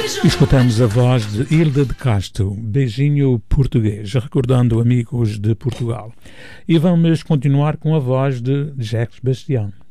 Escutamos a voz de Hilda de Castro, Beijinho Português, recordando amigos de Portugal. E vamos continuar com a voz de Jacques Sebastião.